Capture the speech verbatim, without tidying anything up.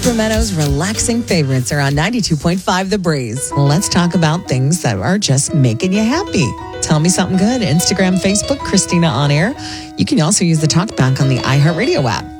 Sacramento's relaxing favorites are on ninety-two point five The Breeze. Let's talk about things that are just making you happy. Tell me something good. Instagram, Facebook, Christina On Air. You can also use the talkback on the iHeartRadio app.